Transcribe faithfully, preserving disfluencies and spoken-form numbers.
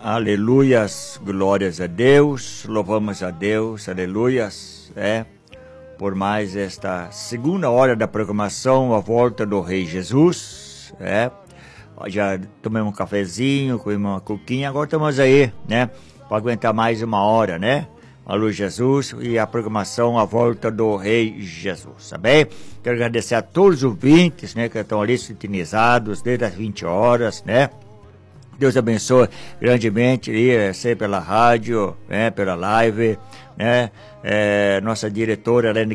Aleluias, glórias a Deus, louvamos a Deus, aleluias, é, por mais esta segunda hora da programação, a volta do Rei Jesus, é, já tomamos um cafezinho, comemos uma coquinha, agora estamos aí, né, para aguentar mais uma hora, né, a luz Jesus e a programação, a volta do Rei Jesus, tá bem? Quero agradecer a todos os ouvintes, né, que estão ali sintonizados desde as vinte horas, né, Deus abençoe grandemente, e, sempre pela rádio, né, pela live, né, é, nossa diretora, Helena